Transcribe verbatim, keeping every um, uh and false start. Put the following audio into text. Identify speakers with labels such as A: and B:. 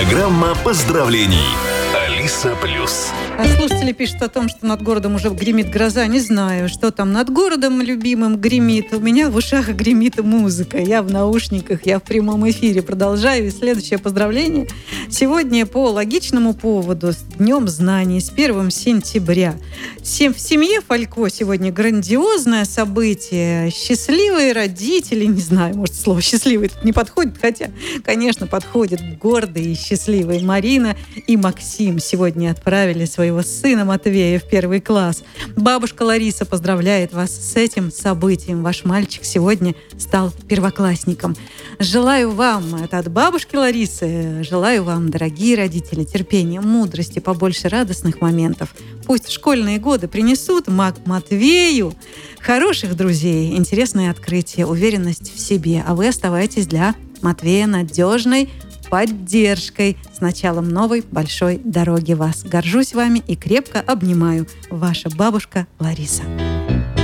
A: Программа поздравлений. Алиса Плюс.
B: А слушатели пишут о том, что над городом уже гремит гроза. Не знаю, что там над городом любимым гремит. У меня в ушах гремит музыка. Я в наушниках, я в прямом эфире. Продолжаю. И следующее поздравление. Сегодня по логичному поводу, с Днем знаний, с первого сентября. В семье Фалько сегодня грандиозное событие. Счастливые родители, не знаю, может, слово «счастливый» тут не подходит, хотя, конечно, подходит. Гордые и счастливые Марина и Максим сегодня отправили своего сына Матвея в первый класс. Бабушка Лариса поздравляет вас с этим событием. Ваш мальчик сегодня стал первоклассником. Желаю вам, это от бабушки Ларисы, желаю вам, дорогие родители, терпения, мудрости, побольше радостных моментов. Пусть школьные годы принесут Мак Матвею хороших друзей, интересные открытия, уверенность в себе. А вы оставайтесь для Матвея надежной поддержкой. С началом новой большой дороги вас. Горжусь вами и крепко обнимаю. Ваша бабушка Лариса.